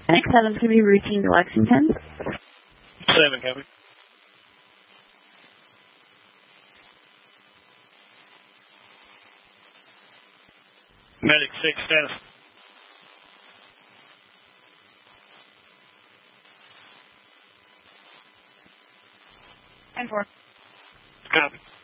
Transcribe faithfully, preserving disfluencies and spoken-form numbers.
Next seven's going to be routine to Lexington. Seven, copy. Medic six, status. And four. Copy.